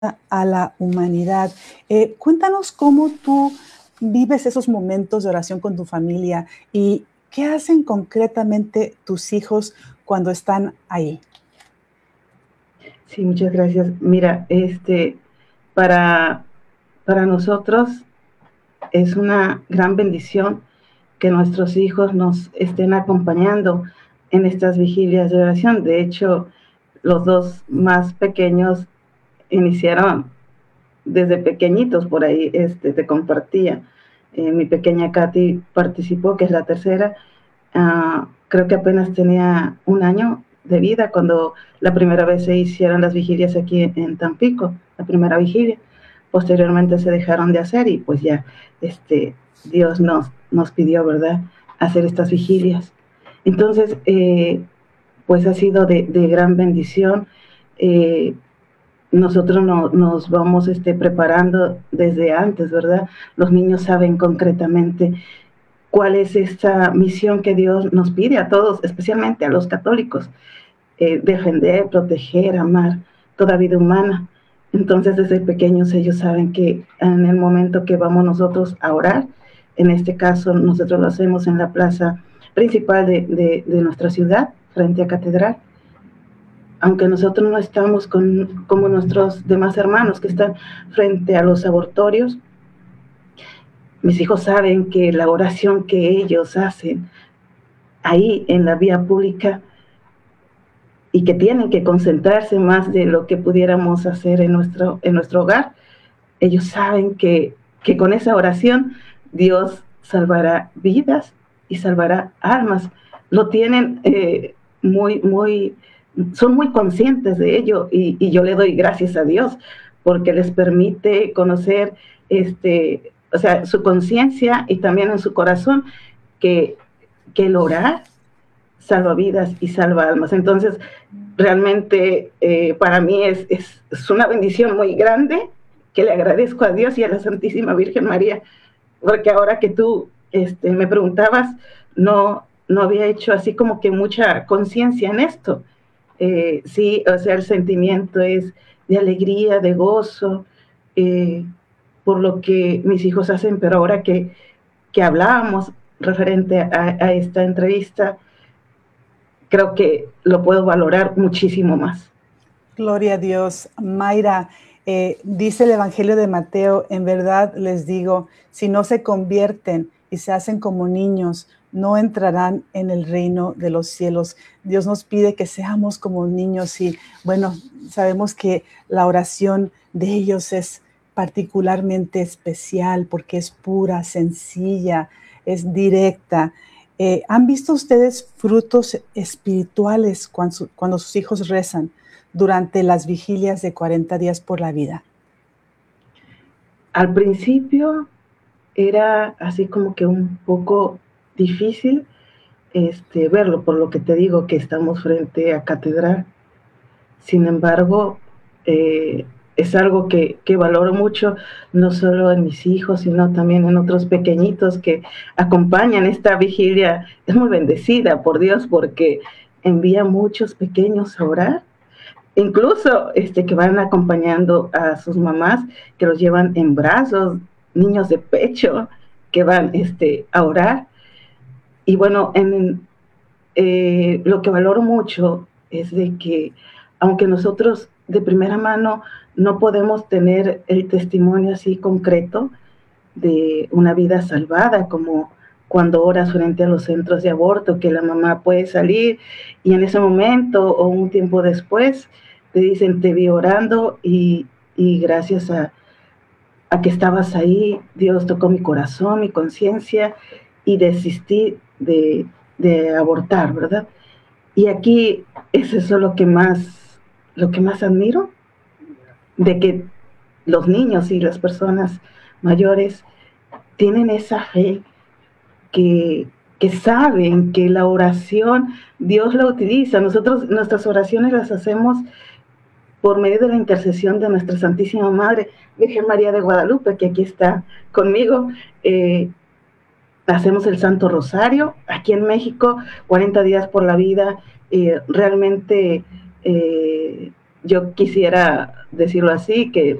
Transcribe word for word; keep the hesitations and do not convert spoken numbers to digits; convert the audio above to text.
a la humanidad. Eh, cuéntanos cómo tú vives esos momentos de oración con tu familia y qué hacen concretamente tus hijos cuando están ahí. Sí, muchas gracias. Mira, este, para, para nosotros es una gran bendición que nuestros hijos nos estén acompañando en estas vigilias de oración. De hecho, los dos más pequeños iniciaron desde pequeñitos, por ahí este, te compartía. Eh, mi pequeña Katy participó, que es la tercera. Uh, creo que apenas tenía un año de vida cuando la primera vez se hicieron las vigilias aquí en, en Tampico, la primera vigilia. Posteriormente se dejaron de hacer y pues ya este, Dios nos, nos pidió, ¿verdad?, hacer estas vigilias. Entonces, eh, pues ha sido de, de gran bendición. Eh, nosotros no, nos vamos este, preparando desde antes, ¿verdad? Los niños saben concretamente cuál es esta misión que Dios nos pide a todos, especialmente a los católicos, eh, defender, proteger, amar toda vida humana. Entonces, desde pequeños ellos saben que en el momento que vamos nosotros a orar, en este caso nosotros lo hacemos en la plaza principal de, de, de nuestra ciudad, frente a Catedral, aunque nosotros no estamos con, como nuestros demás hermanos que están frente a los abortorios, mis hijos saben que la oración que ellos hacen ahí en la vía pública y que tienen que concentrarse más de lo que pudiéramos hacer en nuestro, en nuestro hogar, ellos saben que, que con esa oración Dios salvará vidas y salvará almas. Lo tienen eh, muy, muy, son muy conscientes de ello y, y yo le doy gracias a Dios porque les permite conocer, este, o sea, su conciencia y también en su corazón que, que el orar salva vidas y salva almas. Entonces, realmente eh, para mí es, es, es una bendición muy grande que le agradezco a Dios y a la Santísima Virgen María, porque ahora que tú este, me preguntabas, no, no había hecho así como que mucha conciencia en esto. Eh, sí, o sea, el sentimiento es de alegría, de gozo, eh, por lo que mis hijos hacen, pero ahora que, que hablábamos referente a, a esta entrevista, creo que lo puedo valorar muchísimo más. Gloria a Dios. Mayra, eh, dice el Evangelio de Mateo, en verdad les digo, si no se convierten y se hacen como niños, no entrarán en el reino de los cielos. Dios nos pide que seamos como niños y bueno, sabemos que la oración de ellos es particularmente especial porque es pura, sencilla, es directa. Eh, ¿Han visto ustedes frutos espirituales cuando, su, cuando sus hijos rezan durante las vigilias de cuarenta días por la vida? Al principio era así como que un poco difícil este, verlo, por lo que te digo que estamos frente a Catedral. Sin embargo, eh, es algo que, que valoro mucho, no solo en mis hijos, sino también en otros pequeñitos que acompañan esta vigilia. Es muy bendecida por Dios porque envía muchos pequeños a orar, incluso este, que van acompañando a sus mamás, que los llevan en brazos, niños de pecho, que van este, a orar. Y bueno, en, eh, lo que valoro mucho es de que, aunque nosotros de primera mano no podemos tener el testimonio así concreto de una vida salvada, como cuando oras frente a los centros de aborto, que la mamá puede salir y en ese momento o un tiempo después te dicen, te vi orando y, y gracias a, a que estabas ahí, Dios tocó mi corazón, mi conciencia y desistí de, de abortar, ¿verdad? Y aquí es eso lo que más, lo que más admiro, de que los niños y las personas mayores tienen esa fe que, que saben que la oración Dios la utiliza. Nosotros nuestras oraciones las hacemos por medio de la intercesión de nuestra Santísima Madre, Virgen María de Guadalupe, que aquí está conmigo. Eh, hacemos el Santo Rosario aquí en México, cuarenta días por la vida. Eh, realmente eh, yo quisiera decirlo así, que